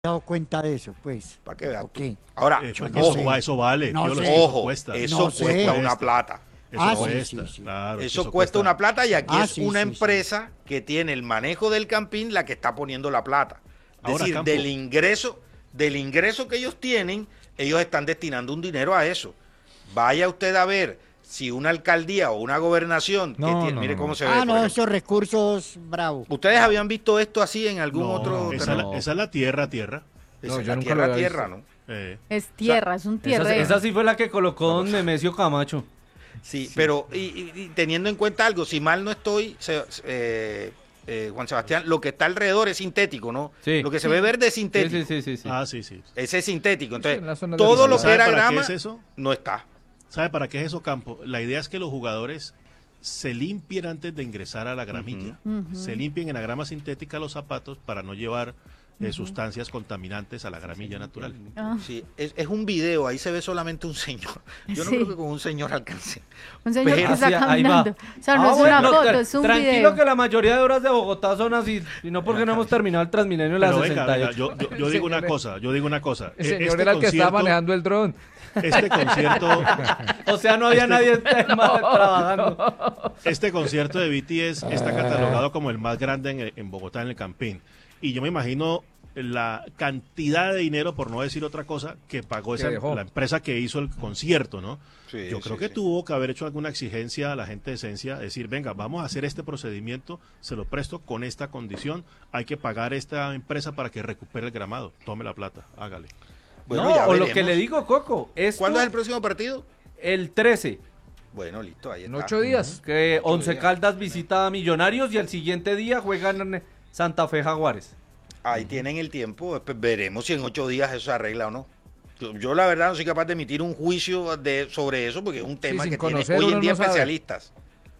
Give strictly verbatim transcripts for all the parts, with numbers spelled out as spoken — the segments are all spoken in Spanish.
dado cuenta de eso, pues. Para que vean. Okay. Ahora, Eso, ojo, eso, va- eso vale. No Yo lo sé. sé, eso ojo, cuesta. eso No sé. cuesta una Cuesta. plata. Eso Ah, sí, cuesta, sí, sí. claro. Eso, cuesta una plata y aquí Ah, es sí, una sí, empresa que tiene el manejo del campín la que está poniendo la plata. Es Ahora, decir, Campo. del ingreso, del ingreso que ellos tienen, ellos están destinando un dinero a eso. Vaya usted a ver si una alcaldía o una gobernación que No, tiene, no, mire no, cómo no. se ve. Ah, por no, ejemplo. esos recursos, bravo. ¿Ustedes habían visto esto así en algún No, otro esa, terreno? la- esa es la tierra, tierra. Esa No, es yo la nunca tierra, lo había tierra, visto. ¿no? Eh, Es tierra, es un Esa, tierra. esa sí fue la que colocó don Nemesio Camacho. Sí, pero y, y- y teniendo en cuenta algo, si mal no estoy, se- eh, eh, Juan Sebastián, lo que está alrededor es sintético, ¿no? Sí. Lo que se ve verde es Sí, sintético. sí, sí, sí, sí. Ah, sí, sí. Ese es sintético. Entonces, en la zona de todo lo Rizal. que era ¿Sabe para qué grama es eso? no está. ¿Sabe para qué es eso, Campo? La idea es que los jugadores se limpien antes de ingresar a la gramilla. Se limpien en la grama sintética los zapatos para no llevar eh, sustancias contaminantes a la gramilla natural. Ah, Sí, es, es un video, ahí se ve solamente un señor. Yo no Sí. creo que con un señor alcance. un señor Pero- que está Así, ahí va. caminando. O sea, no Ah, es bueno, una no, foto, tra- es un tranquilo video. que la mayoría de horas de Bogotá son así, y no porque no hemos terminado el Transmilenio de la Pero venga, sesenta y venga, ocho. yo, yo- yo digo una cosa, yo digo una cosa. El E- señor este era el que estaba concierto- manejando el dron. Este concierto, O sea, no había nadie más trabajando. este concierto de B T S está catalogado como el más grande en, en Bogotá, en el Campín. Y yo me imagino la cantidad de dinero, por no decir otra cosa, que pagó Que esa, dejó. la empresa que hizo el concierto, ¿no? Sí, Yo creo sí, que sí. tuvo que haber hecho alguna exigencia a la gente de Esencia, decir, venga, vamos a hacer este procedimiento, se lo presto con esta condición, hay que pagar a esta empresa para que recupere el gramado, tome la plata, hágale. Bueno, no, ya o lo veremos. que le digo, Coco, esto, ¿Cuándo es el próximo partido? el trece, Bueno, listo, ahí En está. ocho días. que Ocho Once días. Caldas visita a Millonarios y el siguiente día juegan en Santa Fe Jaguares. Ahí tienen el tiempo, pues, veremos si en ocho días eso se arregla o no. Yo, yo, la verdad no soy capaz de emitir un juicio de, sobre eso porque es un tema sin que tiene conocer hoy uno en día no sabe. especialistas.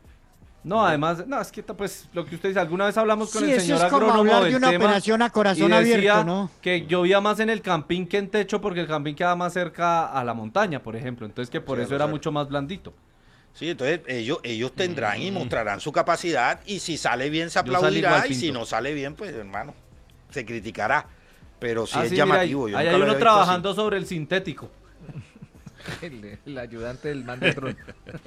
No, además, no, es que pues lo que usted dice, alguna vez hablamos con Sí, el eso señor es como agrónomo hablar de del una tema operación a corazón y decía abierto, ¿no? que llovía más en el campín que en techo porque el campín queda más cerca a la montaña, por ejemplo, entonces que por Sí, eso lo era sé. mucho más blandito. Sí, entonces ellos, ellos tendrán y mostrarán su capacidad y si sale bien se Yo salí aplaudirá igual, y si Pinto. no sale bien, pues hermano, se criticará. Pero sí Ah, es sí, mira, llamativo. ahí, yo ahí nunca hay lo uno había visto trabajando sobre el sintético. El, el ayudante del man del dron.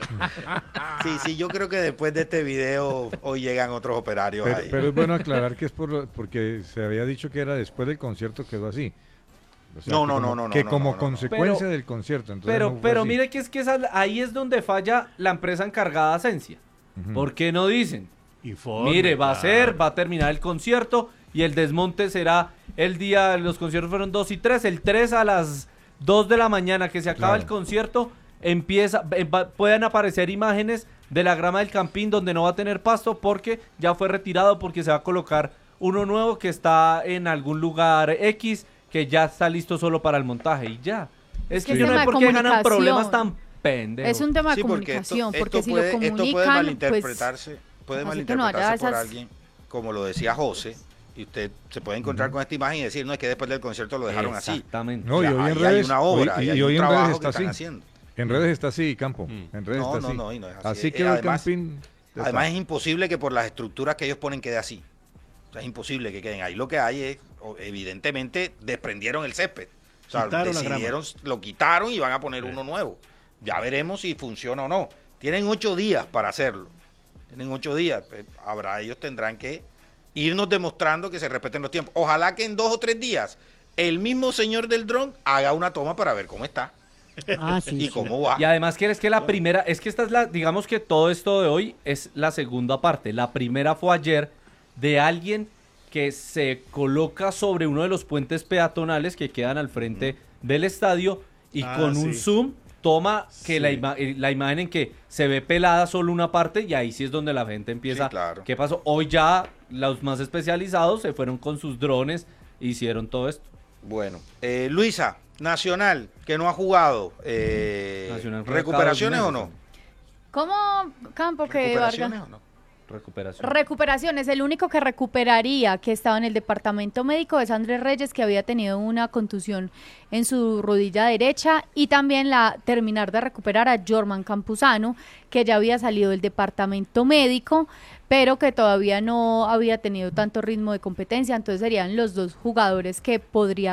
así. Sí, sí, yo creo que después de este video hoy llegan otros operarios Pero, ahí. pero es bueno aclarar que es por lo- porque se había dicho que era después del concierto, quedó así. O sea, No, que no, como- no, no, no, Que no, como no, no, no. consecuencia Pero- del concierto. entonces Pero, no fue pero así. mire que es que esa- ahí es donde falla la empresa encargada de Esencia. Ujú. ¿Por qué no dicen? Informe, Mire, va a claro. ser, va a terminar el concierto y el desmonte será el día, los conciertos fueron dos y tres, el tres a las dos de la mañana que se acaba Claro. el concierto, empieza, eh, va- pueden aparecer imágenes de la grama del campín donde no va a tener pasto porque ya fue retirado porque se va a colocar uno nuevo que está en algún lugar X que ya está listo solo para el montaje y ya. Es que que es yo no tema sé de por qué ganan comunicación. problemas tan pendejos. Es un tema de Sí, porque comunicación, esto, porque esto si puede, lo esto puede comunican, pues... malinterpretarse, puede así que no malinterpretarse haya por esas- alguien, como lo decía José, y usted se puede encontrar con esta imagen y decir, no, es que después del concierto lo dejaron así. Exactamente. No, O sea, y hoy en ahí hay redes, una obra, hoy- ahí y hay hoy un en trabajo redes que está están así. haciendo. En redes está así, Campo. Mm. En redes No, está no, así. no, y no es así. Así Eh, quedó el además- campín. ya Además está. es imposible que por las estructuras que ellos ponen quede así. O sea, es imposible que queden ahí. Lo que hay es, o- evidentemente, desprendieron el césped. O sea, Quitaron la grama. decidieron, lo quitaron y van a poner Sí. uno nuevo. Ya veremos si funciona o no. Tienen ocho días para hacerlo. Tienen ocho días. Pues, habrá, ellos tendrán que irnos demostrando que se respeten los tiempos. Ojalá que en dos o tres días el mismo señor del dron haga una toma para ver cómo está Ah, sí, y sí. cómo va. Y además que es que la primera, es que esta es la, digamos que todo esto de hoy es la segunda parte. La primera fue ayer de alguien que se coloca sobre uno de los puentes peatonales que quedan al frente del estadio y Ah, con un sí. zoom toma que Sí. la, ima- eh, la imagen en que se ve pelada solo una parte y ahí sí es donde la gente empieza. Sí, claro. ¿Qué pasó? Hoy ya los más especializados se fueron con sus drones e hicieron todo esto. Bueno, eh, Luisa, Nacional, que no ha jugado, eh, Nacional juega ¿recuperaciones cada o dos no? meses. ¿Cómo, Campo, que ¿Recuperaciones Vargas? o no? Recuperación. Recuperaciones, el único que recuperaría que estaba en el departamento médico es Andrés Reyes, que había tenido una contusión en su rodilla derecha, y también la terminar de recuperar a Jorman Campuzano, que ya había salido del departamento médico, pero que todavía no había tenido tanto ritmo de competencia. Entonces serían los dos jugadores que podría